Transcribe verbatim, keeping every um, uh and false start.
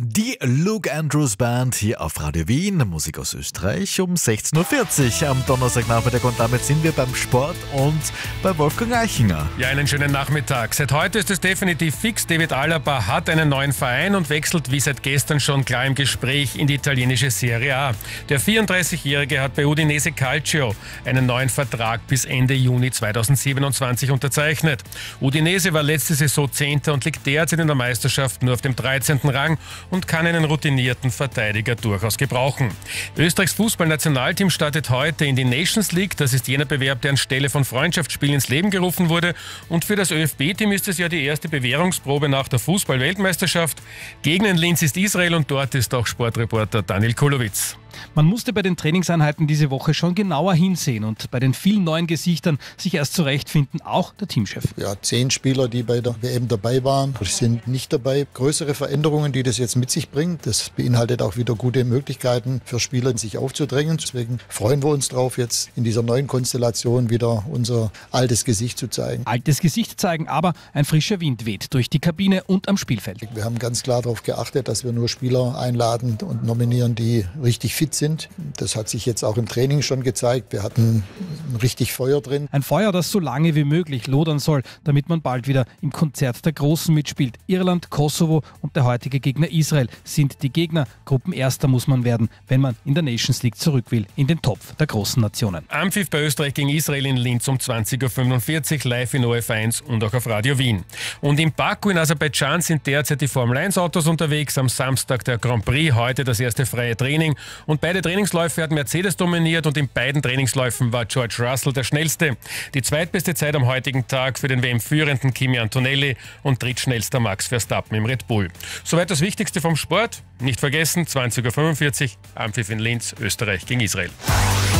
Die Luke Andrews Band hier auf Radio Wien, Musik aus Österreich um sechzehn Uhr vierzig am Donnerstagnachmittag und damit sind wir beim Sport und bei Wolfgang Eichinger. Ja, einen schönen Nachmittag. Seit heute ist es definitiv fix. David Alaba hat einen neuen Verein und wechselt wie seit gestern schon klar im Gespräch in die italienische Serie A. Der vierunddreißigjährige hat bei Udinese Calcio einen neuen Vertrag bis Ende Juni zweitausendsiebenundzwanzig unterzeichnet. Udinese war letzte Saison Zehnter und liegt derzeit in der Meisterschaft nur auf dem dreizehnten Rang und kann einen routinierten Verteidiger durchaus gebrauchen. Österreichs Fußballnationalteam startet heute in die Nations League. Das ist jener Bewerb, der anstelle von Freundschaftsspielen ins Leben gerufen wurde. Und für das ÖFB-Team ist es ja die erste Bewährungsprobe nach der Fußball-Weltmeisterschaft. Gegner in Linz ist Israel und dort ist auch Sportreporter Daniel Kulowitz. Man musste bei den Trainingseinheiten diese Woche schon genauer hinsehen und bei den vielen neuen Gesichtern sich erst zurechtfinden, auch der Teamchef. Ja, zehn Spieler, die bei der W M dabei waren, sind nicht dabei. Größere Veränderungen, die das jetzt mit sich bringt. Das beinhaltet auch wieder gute Möglichkeiten für Spieler, sich aufzudrängen. Deswegen freuen wir uns drauf, jetzt in dieser neuen Konstellation wieder unser altes Gesicht zu zeigen. Altes Gesicht zeigen, aber ein frischer Wind weht durch die Kabine und am Spielfeld. Wir haben ganz klar darauf geachtet, dass wir nur Spieler einladen und nominieren, die richtig fit sind. Das hat sich jetzt auch im Training schon gezeigt. Wir hatten richtig Feuer drin. Ein Feuer, das so lange wie möglich lodern soll, damit man bald wieder im Konzert der Großen mitspielt. Irland, Kosovo und der heutige Gegner Israel sind die Gegner. Gruppenerster muss man werden, wenn man in der Nations League zurück will, in den Topf der großen Nationen. Anpfiff bei Österreich gegen Israel in Linz um zwanzig Uhr fünfundvierzig, live in O F eins und auch auf Radio Wien. Und in Baku in Aserbaidschan sind derzeit die Formel eins Autos unterwegs. Am Samstag der Grand Prix, heute das erste freie Training. Und beide Trainingsläufe hat Mercedes dominiert und in beiden Trainingsläufen war George Russell der schnellste. Die zweitbeste Zeit am heutigen Tag für den W M-Führenden Kimi Antonelli und drittschnellster Max Verstappen im Red Bull. Soweit das Wichtigste vom Sport. Nicht vergessen, zwanzig Uhr fünfundvierzig, Anpfiff in Linz, Österreich gegen Israel.